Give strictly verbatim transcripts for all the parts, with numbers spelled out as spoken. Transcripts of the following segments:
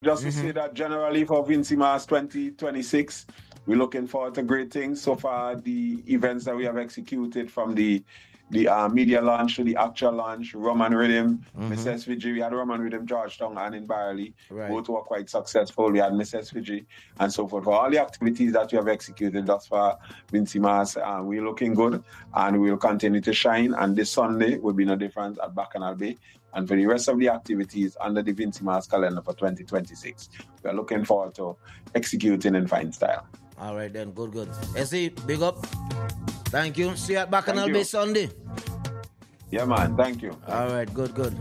Just Mm-hmm. to say that generally for Vincy Mas twenty twenty-six, we're looking forward to great things. So far, the events that we have executed from the the uh, media launch to the actual launch, Roman Rhythm, Mhm. Missus Fiji. We had Roman Rhythm Georgetown and in Barley. Right. Both were quite successful. We had Missus Fiji and so forth. For all the activities that we have executed thus far, Vincy Mas, uh, we're looking good and we'll continue to shine. And this Sunday will be no different at Bacchanal Bay. And for the rest of the activities under the Vincy Mas calendar for twenty twenty-six, we are looking forward to executing in fine style. All right then, good, good. S E, big up. Thank you. See you at Bacchanal Thank Bay you. Sunday. Yeah, man. Thank you. All right, good, good.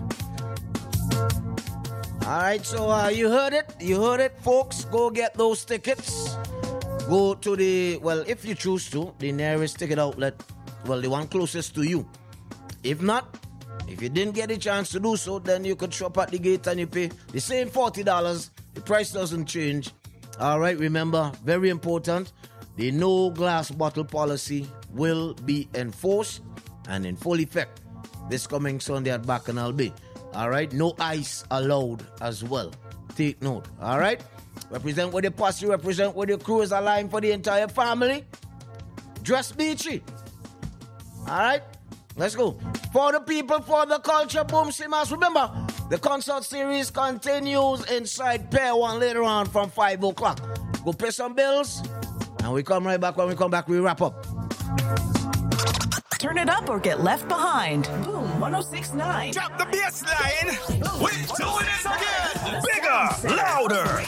All right, so uh, you heard it. You heard it, folks. Go get those tickets. Go to the, well, if you choose to, the nearest ticket outlet. Well, the one closest to you. If not, if you didn't get a chance to do so, then you could shop at the gate and you pay the same forty dollars. The price doesn't change. All right, remember, very important, the no glass bottle policy will be enforced and in full effect this coming Sunday at Bacchanal Bay. All right, no ice allowed as well. Take note. All right, represent with your posse, represent with your crew as a line for the entire family. Dress beachy. All right, let's go. For the people, for the culture, Boom Simas. Remember, the concert series continues inside Pair One later on from five o'clock. Go pay some bills, and we come right back. When we come back, we wrap up. Turn it up or get left behind. Boom, one oh six point nine. Drop the bass line. We're doing it again. Bigger, louder.